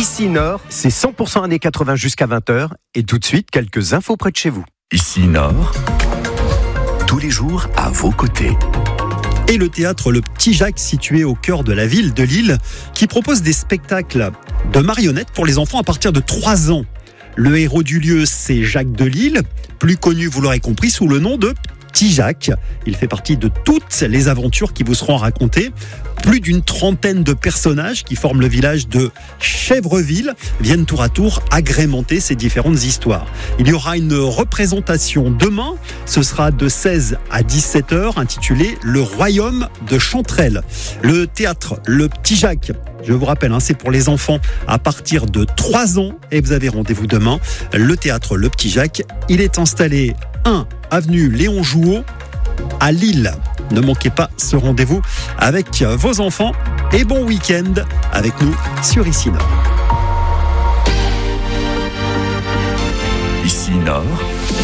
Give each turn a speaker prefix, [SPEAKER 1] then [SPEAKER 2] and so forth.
[SPEAKER 1] Ici Nord, c'est 100% années 80 jusqu'à 20h. Et tout de suite, quelques infos près de chez vous.
[SPEAKER 2] Ici Nord, tous les jours à vos côtés.
[SPEAKER 3] Et le théâtre Le Petit Jacques, situé au cœur de la ville de Lille, qui propose des spectacles de marionnettes pour les enfants à partir de 3 ans. Le héros du lieu, c'est Jacques de Lille, plus connu, vous l'aurez compris, sous le nom de Petit Jacques. Il fait partie de toutes les aventures qui vous seront racontées. Plus d'une trentaine de personnages qui forment le village de Chèvreville viennent tour à tour agrémenter ces différentes histoires. Il y aura une représentation demain, ce sera de 16 à 17h, intitulée Le Royaume de Chanterelle. Le théâtre Le Petit Jacques, je vous rappelle, c'est pour les enfants à partir de 3 ans et vous avez rendez-vous demain. Le théâtre Le Petit Jacques, il est installé 1 avenue Léon Jouot à Lille. Ne manquez pas ce rendez-vous avec vos enfants et bon week-end avec nous sur Ici Nord.
[SPEAKER 2] Ici Nord,